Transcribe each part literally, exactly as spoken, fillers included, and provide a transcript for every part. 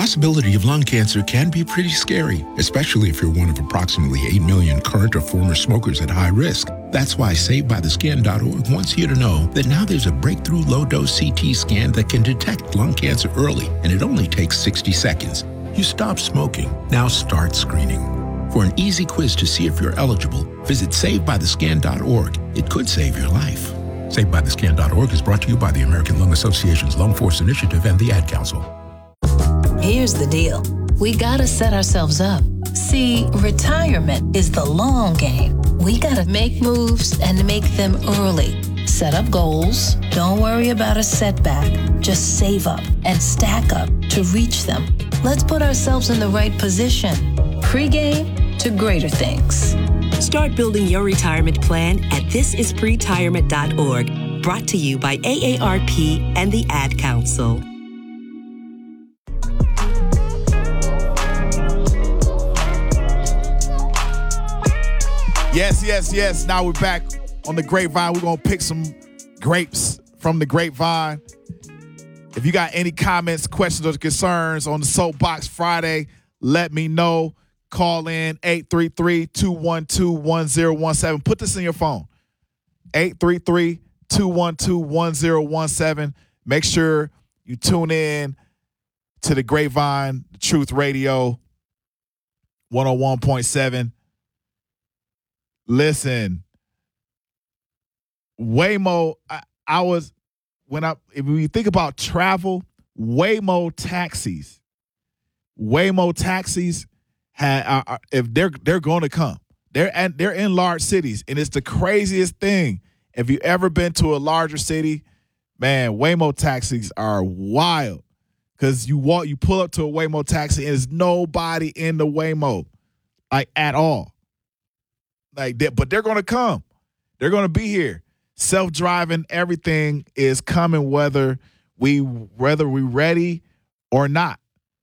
possibility of lung cancer can be pretty scary, especially if you're one of approximately eight million current or former smokers at high risk. That's why Saved By The Skin dot org wants you to know that now there's a breakthrough low-dose C T scan that can detect lung cancer early, and it only takes sixty seconds. You stop smoking. Now start screening. For an easy quiz to see if you're eligible, visit Saved By The Skin dot org. It could save your life. Saved By The Skin dot org is brought to you by the American Lung Association's Lung Force Initiative and the Ad Council. Here's the deal. We gotta set ourselves up. See, retirement is the long game. We gotta make moves and make them early. Set up goals. Don't worry about a setback. Just save up and stack up to reach them. Let's put ourselves in the right position. Pre-game to greater things. Start building your retirement plan at this is pretirement dot org. Brought to you by A A R P and the Ad Council. Yes, yes, yes. Now we're back on the grapevine. We're going to pick some grapes from the grapevine. If you got any comments, questions, or concerns on the Soapbox Friday, let me know. Call in eight three three, two one two, one zero one seven. Put this in your phone. eight three three, two one two, one zero one seven. Make sure you tune in to the Grapevine, Truth Radio, one oh one point seven. Listen, Waymo, I, I was, when I, if we think about travel, Waymo taxis, Waymo taxis, had, are, are, if they're, they're going to come, they're, and they're in large cities. And it's the craziest thing. If you ever been to a larger city, man, Waymo taxis are wild. Because you walk, you pull up to a Waymo taxi and there's nobody in the Waymo, like at all. Like that, but they're going to come. They're going to be here. Self-driving, everything is coming, whether we whether we ready or not.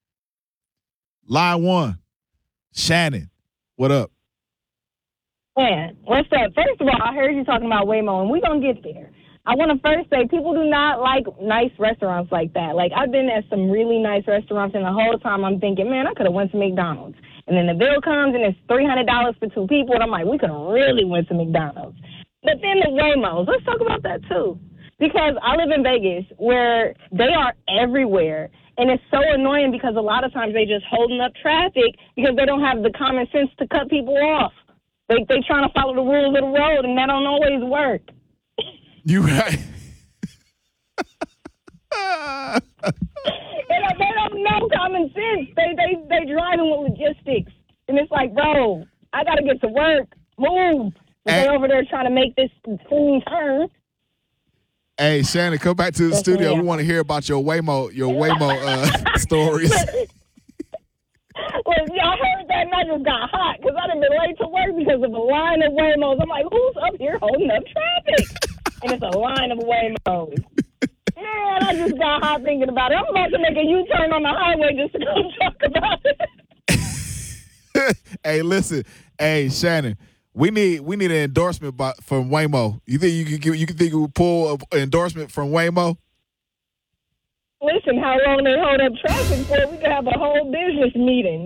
Line one, Shannon, what up? Man, what's up? First of all, I heard you talking about Waymo, and we're going to get there. I want to first say people do not like nice restaurants like that. Like, I've been at some really nice restaurants, and the whole time I'm thinking, man, I could have went to McDonald's. And then the bill comes, and it's three hundred dollars for two people, and I'm like, we could have really went to McDonald's. But then the Waymos, let's talk about that, too. Because I live in Vegas, where they are everywhere. And it's so annoying because a lot of times they just holding up traffic because they don't have the common sense to cut people off. They they trying to follow the rules of the road, and that don't always work. You right. they, don't, they don't know common sense. They they they driving with logistics, and it's like, bro, I gotta get to work. Move. They over there trying to make this thing turn. Hey, Shannon, come back to the That's studio. right. We want to hear about your Waymo your Waymo uh, stories. Well, y'all heard that, and I just got hot because I done been late to work because of a line of Waymos. I'm like, who's up here holding up traffic? And it's a line of Waymos. Man, I just got hot thinking about it. I'm about to make a U-turn on the highway just to come talk about it. Hey, listen. Hey, Shannon, we need we need an endorsement by, from Waymo. You think you could give, you can think you would pull an endorsement from Waymo? Listen, how long they hold up traffic for? We could have a whole business meeting.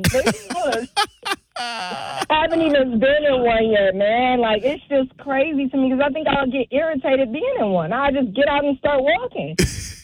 I haven't even been in one yet, man. Like, it's just crazy to me because I think I'll get irritated being in one. I just get out and start walking.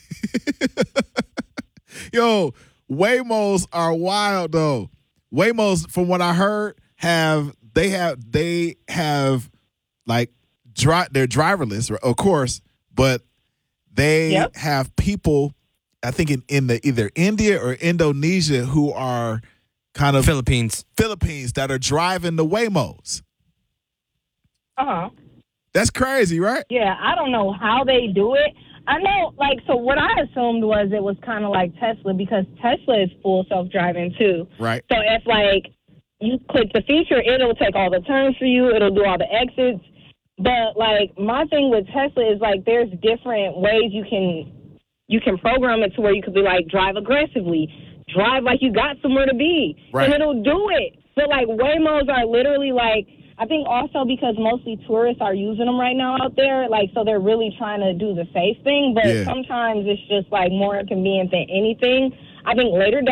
Yo, Waymos are wild though. Waymos, from what I heard, have they have they have like dri- they're driverless, of course, but they Yep. have people. I think in, in the either India or Indonesia who are kind of Philippines. Philippines that are driving the Waymos. Uh-huh. That's crazy, right? Yeah, I don't know how they do it. I know, like, so what I assumed was it was kind of like Tesla because Tesla is full self-driving too. Right. So if, like, you click the feature, it'll take all the turns for you. It'll do all the exits. But, like, my thing with Tesla is, like, there's different ways you can you can program it to where you could be like, drive aggressively, drive like you got somewhere to be, right. and it'll do it. So, like, Waymos are literally, like, I think also because mostly tourists are using them right now out there, like, so they're really trying to do the safe thing, but Yeah. sometimes it's just, like, more inconvenient than anything. I think later